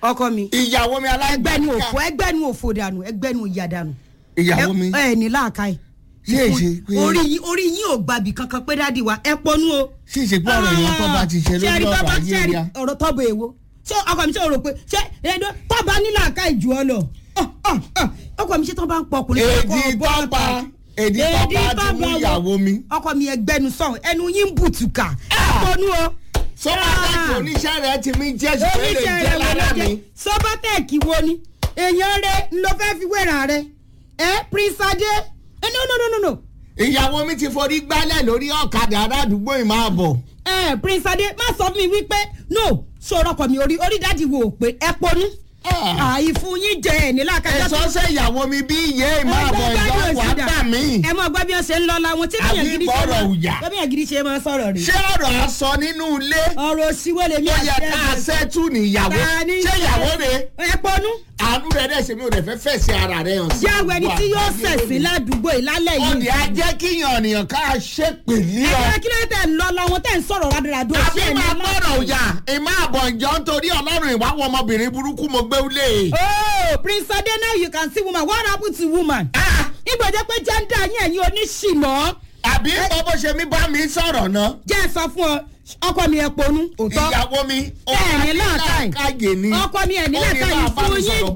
ọkọ mi. ìyàwó mi alágbàdìkà. ẹgbẹ́nu òfò dànù ẹgbẹ́nu ìyà dànù. ìyàwó mi. ẹ ní láàkáì. ṣé pé orí yín ò gbàbí kankan pé dádì wa ẹ pọnú o. ṣé pé ọ̀rọ̀ èèyàn tó bá ti ṣe lórí ọ̀rọ̀ ayé ya. ọ̀rọ̀ tọ́bọ̀ èwo ṣé ọkọ mi ṣe rò pé ṣé ẹ̀dọ́ tọ́ba ní láàkáì jù ọ lọ. ọkọ mi ṣe tó bá ń pọ ọkùnrin. èdè tọ́pa ti mú ìyàwó mi. ọkọ mi ẹgbẹ́nu sọ̀hún ẹnu yín ń bùtùkà ẹ pọnú o. sọ́bátẹ́ẹ̀kì oníṣẹ́ rẹ̀ ti mi jẹ́ ṣùgbọ́n lè jẹ́ lára mi. sọ́bátẹ́ẹ̀kì wo ni èèyàn rẹ̀ ló fẹ́ fi wéra rẹ̀ Prince Adé no. ìyàwó mi ti forí gbálẹ̀ lórí ọ̀kadà aládùúgbò ìmáàbọ̀. Prince Adé má sọ fún mi wípé no sọ̀rọ̀ ọkọ mi orí dáàdì wo pé ẹ ponú. àìfún yín jẹ ẹ̀ nílá kájọ́. ẹ̀sọ́ ṣe ìyàwó mi bí iye ìmáàbọ̀ ìjọ wà gbà mí. ẹ mọ gbọ́ bí wọ́n ṣe ń lọ́la wọn tí bíyàn gidi ṣe máa sọ̀rọ̀ rí. ṣé ọ̀rọ̀ àsọ nínú ilé. ọ̀rọ̀ òṣìwọ́ lèmi àti ẹ̀ ká ṣẹ́tù níyàwó ṣé ìyàwó rẹ̀. ẹ ponú. àánú rẹ̀ dẹ̀ ṣe mi ò dẹ̀ fẹ́ fẹ̀ sí ara rẹ̀ hàn sí. jáwé ẹni tí yóò ṣẹ̀sìn ládùúgbò ìlálẹ̀ yìí. ọ̀dẹ̀ á jẹ́ kíyàn ènìyàn ká ṣe pèlí ọ. ẹ̀ka kí ló tẹ̀ ń lọ lọ́wọ́ tẹ̀ ń sọ̀rọ̀ rádìrádò. àbí máa gbọ́dọ̀ òyà ìmọ̀ àbọ̀ ìjọ nítorí ọlọ́run ìwáwọ̀ ọmọbìnrin burúkú mo gbé wúlé. Prince Adé, now you can see woman. What happened to woman? Ìgbà jẹ́ pé gender yín ẹ̀yin oníṣìnà. àbí bó ṣe mi bá mi sọ̀rọ̀ náà. jẹ́ sọ fún ọ ọkọ mi ẹ ponú òótọ́. ìyàwó mi ẹ̀ẹ́ni láàkáyè ni. ọkọ mi ẹ̀ẹ́ni láàkáyè fún yín jàn.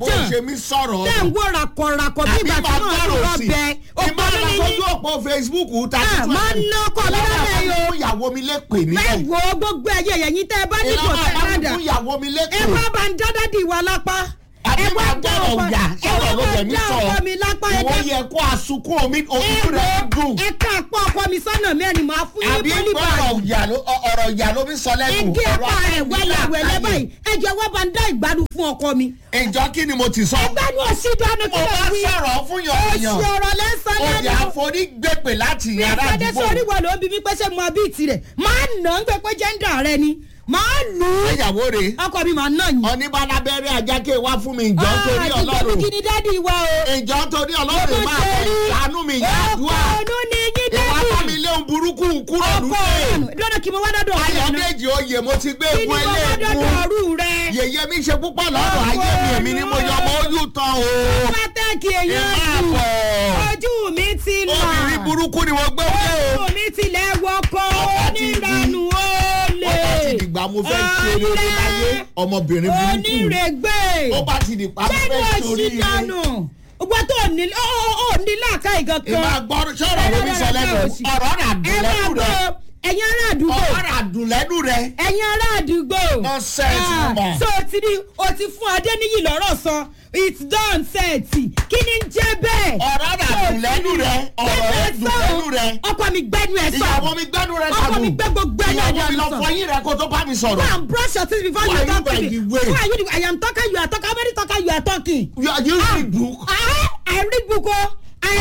tẹ̀ ń wó rakọ̀rakọ̀ bí ìgbà tí wọ́n ń rọ bẹ. ìmọ̀ àlàkójú ọ̀pọ̀ Facebook tàbí tí máa ń ná ọkọ mi lọ́lẹ̀ yìí o. ìyàwó mi lè pè ní. bẹ́ẹ̀ wo gbogbo ẹ̀yẹ yẹ̀yìn tẹ́ ẹ bá nílò tẹ́ ẹ rádà. ẹ bá bá ń dá dádì wa lápá. àbí máa gbọ́dọ̀ ọ̀yà sọ̀rọ̀ ló jẹ̀ mí sọ ìwọ yẹ kó àsùnkún omi rẹ̀ dùn. ẹ ká àpò ọkọ mi sọ́nà mẹ́rin máa fún yín bọ́lí báyìí. àbí ọ̀rọ̀ ìyá ló fi sọ lẹ́nu. igi ẹ̀pà rẹ̀ wẹ́lẹ́wẹ́lẹ́ báyìí ẹ jẹ́ wọ́n bá ń dá ìgbádùn fún ọkọ mi. ìjọ kí ni mo ti sọ. ẹgbẹ́ ni òsì dánú kí ló wí. mo bá sọ̀rọ̀ fún yàn. oṣù ọ̀rọ̀ lẹ́sàn lẹ́nu. òyà àforí gbèpè láti yàrá àdúgbò. ìpàdé sórí wọ̀ ló bí mi pé ṣé mo bí tirẹ̀ máa nà ń gbé pé jẹ́ńdà rẹ ni máa lù ú. ìyàwó rẹ̀. ọkọ mi máa ná yín. oníbàlábẹ́rẹ́ ajáké wá fún mi ìjọ torí ọlọ́run. àti gbẹ̀mí dádì wa o. ìjọ torí ọlọ́run máa bẹ̀ ṣàánú mi ìyá àdúrà. ọkọ ọdún ni yín dádì. ìwà fún mi léun burúkú kúrò lùdé. lọ́dọ̀ kí mo wá dọ́dọ̀ ọ̀rẹ́ náà. Ayọ̀dèjì oyè mo ti gbé egun eléegun. yèyé mi ṣe púpọ̀ lọ́dọ̀ ayé mi èmi ni mo yọ ọmọ ojú tán o. pátẹ́kì èèyàn ojú mi ti là. obìnrin burúkú ni mo gbé wọlé o. ojú mi tilẹ̀ wọkọ̀ onírànù ó lè. ó bá ti dìgbà mo fẹ́ ṣe rere láyé ọmọbìnrin burúkú. onírègbè. ó bá ti dìgbà mo fẹ́ ṣorí rere. wọ́n tó ní láàká ìgan kan. ìmọ̀ àgbọ̀rọ̀ sọ̀rọ̀ ló fi sọ lẹ́nu ọ̀rọ̀ rà dùn lẹ́nu rẹ̀. ẹ̀yin ará àdúgbò. ọ̀rọ̀ rà dùn lẹ́nu rẹ̀. ẹ̀yin ará àdúgbò. nonsense woman. so o ti fún Adéníyì lọ́rọ̀ sọ it's done sẹ́ẹ̀tì kí ni ń jẹ́ bẹ́ẹ̀. ọ̀rọ̀ rà dùn lẹ́nu rẹ̀ ọ̀rọ̀ rẹ̀ dùn lẹ́nu rẹ̀. ọkọ mi gbẹ́nu ẹ̀ sọ. ìyàwó mi gbẹ́nu rẹ̀ sàbò. ọkọ mi gbẹ́ gbogbo ẹ̀ náà. ìyàwó mi lọ fọyín rẹ̀ kó tó bá mi sọ̀rọ̀. go and brush your teeth before you talk to me. who are you? I am talking, you are talking. How many talker you are talking? You read book. I read book o. I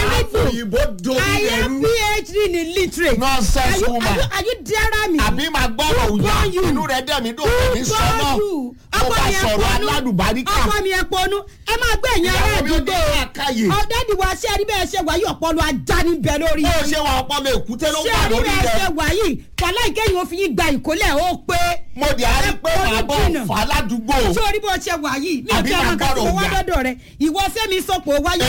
am PhD in literature. Nonsense woman. Are you daring me? àbí máa gbọ́rọ̀ òyà inú rẹ̀ dẹ̀ mí dùn mí sọ náà. ó bá sọ̀rọ̀ aládùbáríkà. ọkọ mi ẹ pọnú ẹ máa gbé ẹ̀yìn ará àdúgbò. ọ̀dẹ́ni wa ṣé ẹni bẹ́ẹ̀ ṣe wáyé ọpọlọ ajá níbẹ̀ lórí. ó ṣe wà ọpọlọ èkúté ló wà lórí rẹ̀. ṣé ẹni bẹ́ẹ̀ ṣe wáyé wàhálà ìkẹyìn òfin yìí gba ìkólẹ̀ ó pé. mo di àárín pé màá bọ̀ fà ládùúgbò. ṣé orí bó ṣe wáyé mi ò tẹ́ ọmọ kan tó wá dọ́dọ̀ rẹ̀ ìwọ sẹ́mi sọ̀pọ̀ wáyé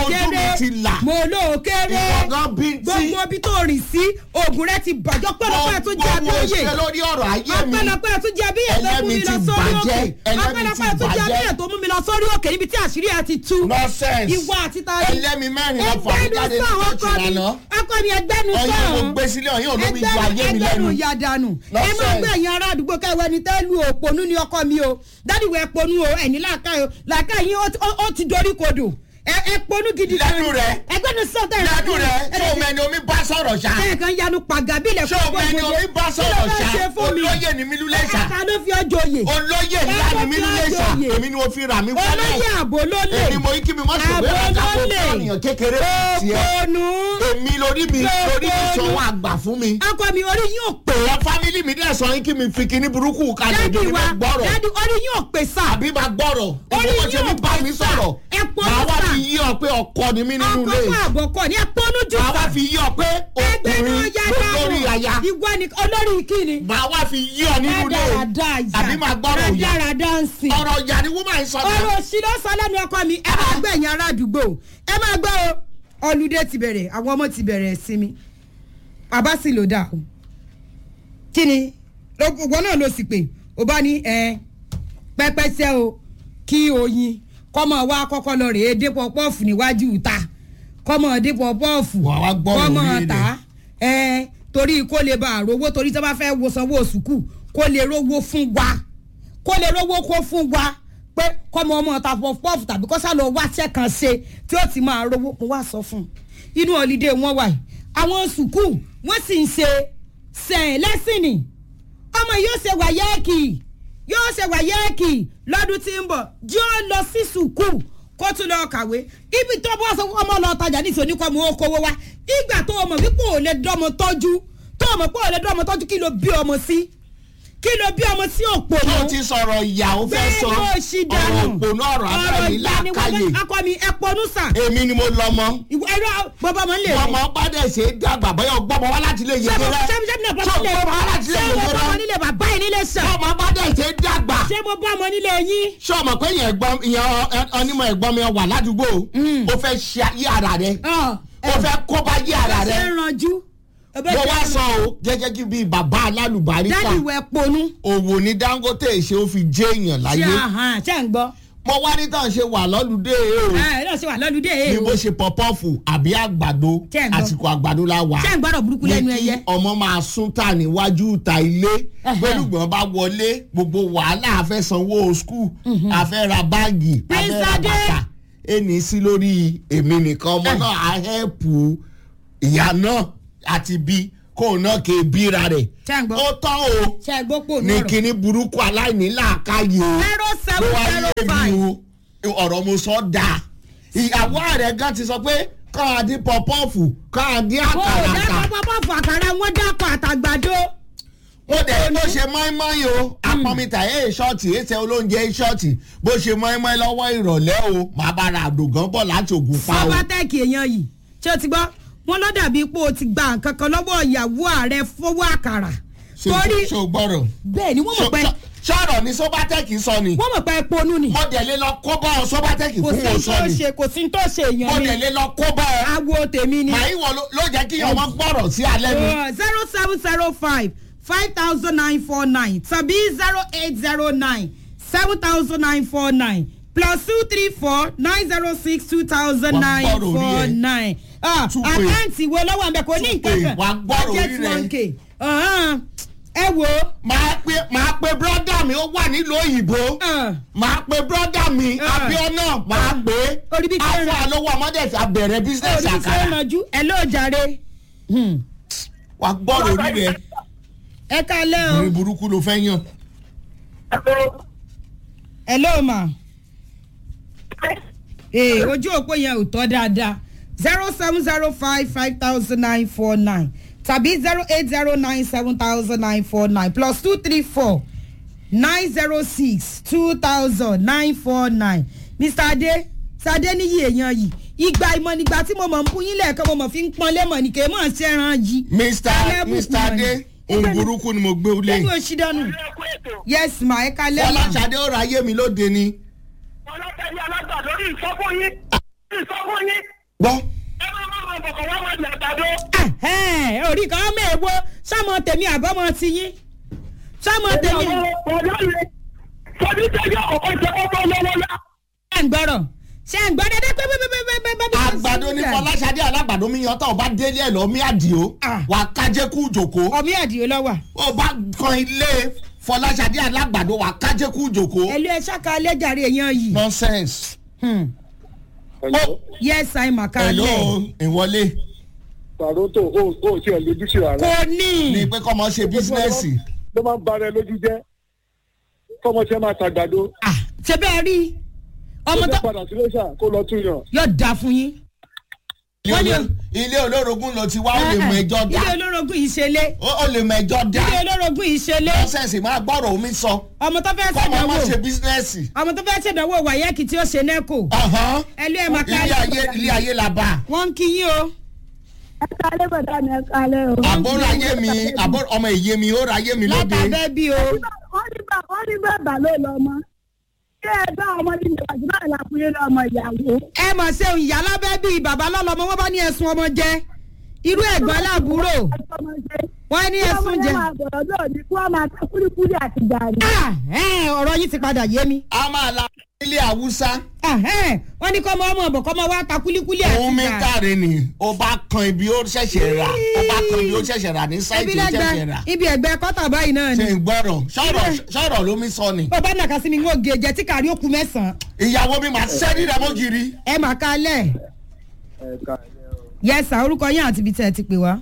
mo lóò kéré gbogbo ibi tó rìn sí oògùn rẹ ti bàjọ́ pẹ́lọpẹ́ tó jẹ́ abíyè ọpẹ́lọpẹ́ tó jẹ́ abíyè tó mú mi lọ sórí òkè ọpẹ́lọpẹ́ tó jẹ́ abíyè tó mú mi lọ sórí òkè níbi tí àṣírí ẹ ti tú ìwọ àti tani ẹlẹ́mi mẹ́rin lọ fà mí jáde ní ṣọ́ọ̀ṣì lánàá ọkọ mi ẹgbẹ́nu sọ̀rọ̀ ọyọ́ mo gbé sílẹ̀ ọyọ́ olómi ju ayé mi lẹ́nu ẹgbẹ́nu yadanu ẹ máa gbé ẹ̀yin ará àdúgbò káwé ni tẹ́ lu òpònú ni ọkọ mi o dádìwẹ̀ ponú o ẹ̀ní làákà yín ó ti dorí kodò ẹ ponú gidi kan lẹ́nu rẹ̀ ẹgbẹ́nu sọ́tẹ̀ lẹ́nu rẹ̀ ṣé o mẹ́ni omi bá sọ̀rọ̀ ṣá. ẹ kàn yanu pàgàbí lẹ fún ọgbọ́n ṣé o mẹ́ni omi bá sọ̀rọ̀ ṣá olóyè ní mílúlẹ̀ ṣá. ẹ̀ka ló fi ọjọ́ yè. olóyè ńlá ní mílúlẹ̀ ṣá èmi ni mo fi rà mí fọ́lẹ̀. olóyè àbò ló lè. èmi mo kí mi mọ́ ṣùgbọ́n ẹ̀ka kó fún ènìyàn kékeré tiẹ̀. òpònú èmi lórí mi sọ wọn àgbà fún mi. ọkọ mi orí yóò pè. ẹ fámìlì mi dẹ̀ sọ yín kí mi fi kíní burúkú kalẹ̀ bí mi gbọ́rọ̀. dádì orí yóò pè sá. àbí máa gbọ́rọ̀. orí yóò bá mi sọ̀rọ̀. màá wá fi yí ọ pé ọkọ ni mí nínú ilé. ọkọ fún àbọ̀kọ ní ẹpọnú jù. màá wá fi yí ọ pé ọkùnrin lórí aya. ìwọ ni olórí kíni. màá wá fi yí ọ nínú ilé. àbí máa gbọ́rọ̀ òyà. ọ̀rọ̀ òyà ni wọ́n máa ń sọ náà. ọ̀rọ̀ òsì ló sọ lẹ́nu ọkọ mi ẹ máa gbẹ̀yìn ará àdúgbò ẹ máa gbọ́ o. ọlùdé ti bẹ̀rẹ̀ àwọn ọmọ ti bẹ̀rẹ̀ sinmi bàbá sì ló dà o. kí ni ìwọ náà ló sì pé o bá ní pẹ́pẹ́sẹ́ o kí oyin kọ́mọ wa kọ́kọ́ lọ rèé dépọ̀ pọ́ọ̀fù níwájú ìta kọ́mọ dépọ̀ pọ́ọ̀fù kọ́mọ ta torí kó lè bá àròwó torí tó bá fẹ́ wo sanwó sùkú kó lè rówó fún wa kó fún wa pé kọ́mọ ọmọ ta pọ́ọ̀fù tàbí kọ́sà lọ wáṣẹ́ kan ṣe tí ó ti máa rówó mo wá sọ fún un inú ọ̀lídé wọn wà yìí àwọn sùkú wọ́n sì ń ṣe sẹ́yìn lẹ́sìn ni ọmọ yóò ṣe wàyẹ́ẹ̀kì lọ́dún tí ń bọ̀ jí ó lọ sí sùkú kó tún lọ kàwé ibi tó bọ́ sọ ọmọ lọ tajà ní ìsòní kọ́ mọ́ ó kówó wá ìgbà tó ọmọ wípé ò lè dọ́mọ tọ́jú kí ló bí ọmọ sí òpó náà. tó ti sọ̀rọ̀ ìyàwó fẹ́ sọ ọ̀rọ̀ òpó náà ọ̀rọ̀ àtàlẹ́ làákàyè. akọ mi ẹ̀pọ̀nù sà. èmi ni mo lọ mọ. ẹ̀rọ bàbá mi lè. bọ́mọ bàdé ṣe é dàgbà bọ́yọ̀ gbọ́mọ wá láti lè yege rẹ. bọ́mọ bàdé ṣe é dàgbà. ṣé mo bá ọmọ nílé yín. ṣé ọmọ pé ìyẹn onímọ̀ ẹ̀gbọ́n mi wà ládùúgbò ó fẹ́ ṣe yí ara rẹ ó fẹ́ kó bá yí ara rẹ. ṣé ń ranjú. mo wá sọ o gẹ́gẹ́ kí bíi bàbá alálùbáríkà dáàdì wẹ̀ ponú. òwò ní Dangote ṣe ó fi jẹ́ èèyàn láyé. ṣé ń gbọ́. mo wá ní tàn ṣe wà lọ́lùdé o. náà ṣe wà lọ́lùdé o. bí bó ṣe pọpọ́ọ̀fù àbí àgbàdo àsìkò àgbàdo la wà. ṣé ń gbọ́dọ̀ burúkú lẹ́nu ẹyẹ. ní kí ọmọ máa sún tà níwájú ìta ilé gbẹ́lùgbọ́n bá wọlé gbogbo wàhálà àfẹ́ sanwó skul àfẹ́ ra báàgì àfẹ́ ra bàtà ẹni sí lórí èmi nìkan ọmọ náà á hẹ́ẹ̀pù ìyá náà àti bí kò náà ké bíra rẹ̀ ó tán o ní kíní burúkú aláìní làákàyè ló wá yé mi o ọ̀rọ̀ mo sọ dáa ìyàwó rẹ̀ gan ti sọ pé káàdì pọ̀pọ́ọ̀fù káàdì àkàrà kà. ó dá pọ̀pọ́ọ̀fù àkàrà wọn dákọ̀ àtàgbàdo. ó dẹ̀ ló ṣe mọ́ínmọ́ín o apọ̀mìtà ṣọ́ọ̀tì ẹ̀ṣẹ̀ olóúnjẹ ṣọ́ọ̀tì bó ṣe mọ́ínmọ́ín lọ́wọ́ ìrọ̀lẹ́ o màá bá ra àdògán bọ̀ láti ògùn pa o. sọ́bátẹ́ẹ̀kì èèyàn yìí ṣé o ti gbọ́ wọn lọ dàbí pé o ti gba nǹkan kan lọ́wọ́ ìyàwó ààrẹ fowó àkàrà. ṣé o gbọ́rọ̀. bẹ́ẹ̀ ni wọ́n mọ̀ pé. sọ̀rọ̀ ni sọ́bátẹ́ẹ̀kì sọ ni. wọ́n mọ̀ pé ponú ni. mo dẹ̀ lé lọ kó bọ́ sọ́bátẹ́ẹ̀kì fún wọn sọ ni. kò sí tó ṣe èèyàn mi. mo dẹ̀ lé lọ kó bọ́. awo tèmi ni. màá ìwọ ló jẹ́ kí ọmọ gbọ́rọ̀ sí alẹ́ mi. 0705 5949 tàbí 0809 7949 plus 234 906 2009 àkáǹtì wo lọ́wọ́ àbẹ̀ kò ní nǹkan kan budget 1k ẹ wo. máa pe brọ́dà mi ó wà nílùú òyìnbó máa pe brọ́dà mi Abíọ́nà máa pe afọ àlọ́wọ́ ọmọdé fi abẹ̀rẹ̀ bísíǹsì àkàrà. ẹ ló jàre. wà gbọ́dọ̀ orí rẹ. ẹ kalẹ́ o. orí burúkú ló fẹ́ yàn. ẹ ló mà. ojú òpó yẹn ò tọ́ dáadáa 0705 5949 tàbí 0809 7949 plus 234 906 2009 Mr. Adé níyì èèyàn yìí ìgbà ìmọ̀ nígbà tí mo mọ̀ ń bú yín lẹ́ẹ̀kan mo mọ̀ fi ń pọn lẹ́mọ̀ ní kèémọ̀ ṣẹ́ran yìí. Mr. Adé ohun burúkú ni mo gbé wọlé. lẹ́yìn oṣù dánù. yes ma ẹ kalẹ́ ma. Fọláṣadé ó ra ayé mi lóde ni. Fọláṣadé alágbà lórí ìsọfún yín. gbọ́. ẹ máa bọ̀kọ̀ wá wá ní àgbàdo. orí kan ọmọ èwo sọmọ tèmi àbọ̀mọ ti yín sọmọ tèmi. Fọdí tẹ́jọ́ ọ̀pọ̀ ìjọba ọmọ lọ́wọ́ lá. ṣé ń gbọ́rọ̀ ṣé ń gbọ́ dédé pé bẹ́ẹ̀. àgbàdo ní Fọláṣadé alágbàdo mi yan tá o bá délé ẹ̀ lọ mí àdìo wà kájẹ́kù jòkó. ọmí àdìo lọ́wọ́. o bá kan ilé Fọláṣadé alágbàdo wà kájẹ́kù jòkó. ẹlú ẹ ṣáka lẹ́jàre èèyàn yìí. nonsense. yes i ma ka lẹ. hello ìwọlé. Tàrótò ó ti ẹ̀ lójú sí rárá. kò ní. ní pé kọ́mọ ṣe bísínẹ́sì. ló máa ń ba rẹ lójú jẹ́ kọ́mọ tí ẹ máa tàgbàdo. ṣe bẹ́ẹ̀ rí ọmọ tó padà sílé ṣá kó lọ tún yàn. yóò dáa fún yín. ilé olórogún ló ti wá ó lè mọ ẹjọ́ dá. ilé olórogún yìí ṣe lé. ó lè mọ ẹjọ́ dá. ilé olórogún yìí ṣe lé. lọ́sẹ̀sì máa gbọ́rọ̀ omi sọ. ọmọ tó fẹ́ kọ́mọ ṣèdánwò má ṣe bísínẹ́sì. ọmọ tó fẹ́ ṣèdánwò wáyẹ́kì tí ó ṣe nẹ́kò. ẹlú ẹ̀ máa ilé ayé la bá. wọ́n ń kí yín o. ẹ kálẹ̀ bọ̀dá mi ẹ kálẹ̀ o. àbúrò ayé mi ọmọ ìyé mi ó ra ayé mi lóde. látàbẹ́ bí o. wọ́n ní bàbá ló lọ mọ́. ṣé ẹ bá ọmọ ní ìwádìí náà lápúyé lọ́mọ ìyàwó. ẹ mọ̀ ṣe ìyá lábẹ́ bí bàbá lọ́lọ́mọ wọ́n bá ní ẹ̀sùn ọmọ jẹ irú ẹ̀gbọ́n láàbúrò wọ́n ní ẹ̀sùn jẹ. ọ̀rọ̀ yìí ti padà yé mi. a máa la ilé Haúsá. wọ́n ní kọ́ ọmọ ọ̀bọ̀ kọ́ ọmọ wa ta kúlíkúlí àti ìjà. òun mi káre ni ó bá kan ibi ó ṣẹ̀ṣẹ̀ rà ní sáìtì ó ṣẹ̀ṣẹ̀ rà. ibi ẹgbẹ́ kọ́tà báyìí náà ni. ṣe ń gbọ́rọ̀ sọ̀rọ̀ ló mi sọ ni. bàbá nàka sí mi ń wò gèjẹ tí kárí òkú mẹ́sàn-án. ìyàwó mi máa ṣẹ́ni rẹ̀ mọ́ kiri. ẹ mà kálẹ̀. yẹ́sà orúkọ yín àti ibi tẹ́ ẹ ti pè wá.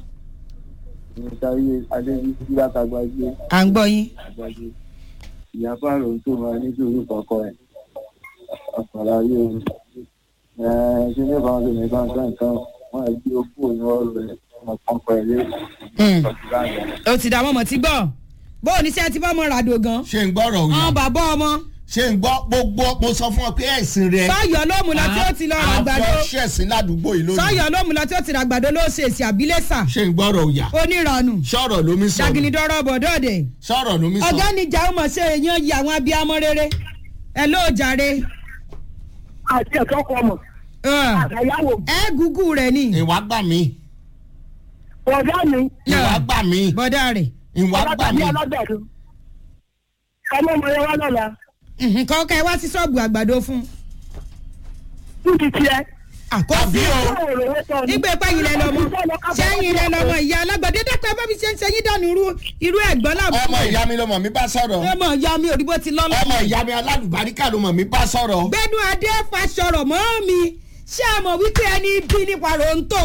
à ń gbọ́ yín. ìyá fáàrọ̀ tó máa ní sùúrù kọ̀ọ̀kan ẹ̀ àfàlàyé ṣe ní ìbámu tó ní ìbámu tó nǹkan wọn ẹ̀ gbé okú òun ọ̀rọ̀ rẹ̀ ọ̀kan pẹ̀lú ó ti dà wọ́n mọ̀ tí gbọ́ bó o ní sẹ́ ti bá ọmọ ràdò gan. ṣe ń gbọ́rọ̀ òyà. àwọn bàbá ọmọ. ṣe ń gbọ́ gbogbo mo sọ fún ọ pé ẹ̀sìn rẹ. sọ́yọ̀ ló mú lọ tí ó ti lọ ràgbàdo. àfọ̀ṣẹ̀sìn ládùúgbò yìí lónìí. sọ́yọ̀ ló mú lọ tí ó ti ràgbàdo ló ṣe èsì àbílẹ̀sà. ṣe ń gbọ́rọ̀ òyà. oníranù. sọ̀rọ̀ ló mi sọ̀rọ̀. jàgìnìdọ́rọ̀ bọ̀dọ̀dẹ̀. sọ̀rọ̀ ló mi sọ̀rọ̀. ọ̀gá ni ìjà ọmọ ṣe èèyàn yí àwọn abiyamọ rere. ẹ ló jàre. àti ẹ̀kọ́ kọ mọ̀. àtàyàwó. ẹ gúgú rẹ ni. ìwà gbà mí. bọ̀dá mi. ìwà gbà mí. bọ̀dá rẹ̀. ìwà gbà mí. ọmọ ọmọ yẹn wá lọ́la. kọ́kẹ́ wá sí ṣọ́ọ̀bù àgbàdo fún. fún ti tiẹ̀. àbí o. nígbà ìpá yìí lẹ lọmọ sẹ́yìn lẹ lọmọ ìyá alágbàdo dẹ́pẹ́ bá mi ṣe ń ṣe yín dànù irú ẹ̀gbọ́n náà. ọmọ ìyá mi ló mọ̀ mí bá sọ̀rọ̀. ọmọ ìyá mi òdìbò ti lọ́lọ́. ọmọ ìyá mi alálùbáríkà ló mọ̀ mí bá sọ̀rọ̀. gbẹ́nu adé fasọ̀rọ̀ mọ́ mi ṣé a mọ̀ wípé ẹni bí ní pàrọ̀ǹtò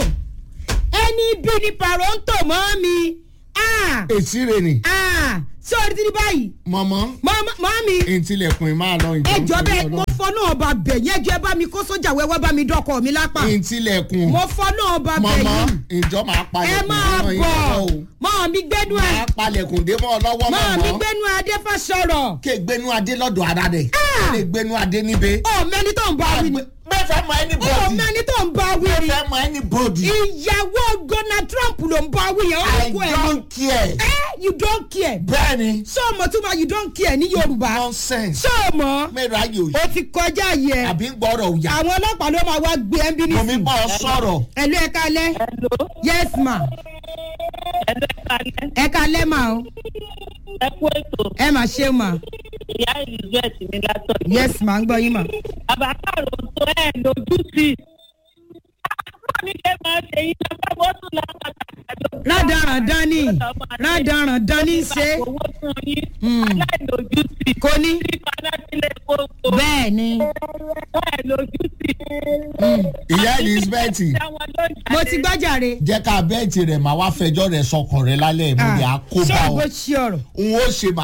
mọ́ mi. èsì rẹ̀ ni. ṣé o ti rí báyìí. mọ̀mọ́ mi. ìtìlẹ̀kùn máa lọ ìjọba. ẹjọ́ bẹ́ẹ̀ mo fọ́nà ọba bẹ̀ yẹn jẹ́ bá mi kó sójà wẹ́wẹ́ bá mi dọ́kọ̀ mi lápá. ìtìlẹ̀kùn. mo fọ́nà ọba bẹ̀ yìí. mọ̀mọ́ ìjọ máa palẹ̀kùn. ẹ máa bọ̀ mọ́ mi gbẹ́nu ẹ. máa palẹ̀kùn dé mọ́ lọ́wọ́ mọ́. mọ́ mi gbẹ́nu adé fásọ̀rọ̀. ké gbẹ́nu adé lọ́dọ̀ ara rẹ̀. ké gbẹ́nu adé níbẹ̀. ọ mẹ́ni tó ń bá wí ni. mẹ́fẹ́ mọ anybody. ọ mẹ́ni tó ń bá wí ni. mẹ́fẹ́ mọ anybody. ìyàwó Donald Trump ló ń bá wí yẹn. I don't care. You don't care. bẹ́ẹ̀ni. sọ́ọ̀mọ̀ tó máa you don't care ní Yorùbá. nonsense. sọ́ọ̀mọ̀. mẹ́rin ayé òye. o ti kọjá yẹ. àbí ń gbọ́rọ̀ òyà. àwọn ọlọ́pàá ló máa wá gbé ẹ́ ń bí nísìnyí. mo mi bá ọ sọ̀rọ̀. ẹ̀lú ẹ kalẹ́. yes ma. ẹ kalẹ́ ma o. ẹ kú ètò. ẹ mà ṣe ma. ìyá Elizabeth ní látọ̀. yes ma ń gbọ́ yín ma. bàbá káàró tó ẹ̀ lójú sí i. àwọn mi lè máa ṣe yín lọ́pọ̀ bó tún lọ́pọ̀ rádaràdán ni rádaràdán ní ṣe. aláìlójú sí. kò ní. bẹ́ẹ̀ ni. ìyá Elizabeth. mo ti gbọ́jàre. jẹ́ ká bẹ́ẹ̀tì rẹ̀ máa wá fẹjọ́ rẹ̀ sọkàn rẹ̀ lálẹ́ ìmúlẹ̀ àkóbá ọ. ṣé o bó ṣe ọ̀rọ̀. n ó ṣe